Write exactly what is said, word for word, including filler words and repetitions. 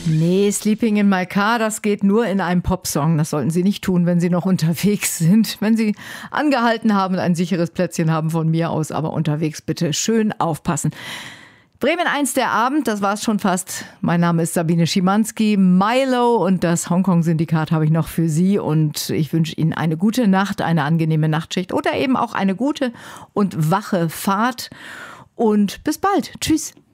Nee, Sleeping in My Car, das geht nur in einem Popsong. Das sollten Sie nicht tun, wenn Sie noch unterwegs sind. Wenn Sie angehalten haben, ein sicheres Plätzchen haben von mir aus, aber unterwegs bitte schön aufpassen. Bremen eins der Abend, das war's schon fast. Mein Name ist Sabine Schimanski. Milo und das Hongkong-Syndikat habe ich noch für Sie und ich wünsche Ihnen eine gute Nacht, eine angenehme Nachtschicht oder eben auch eine gute und wache Fahrt und bis bald. Tschüss.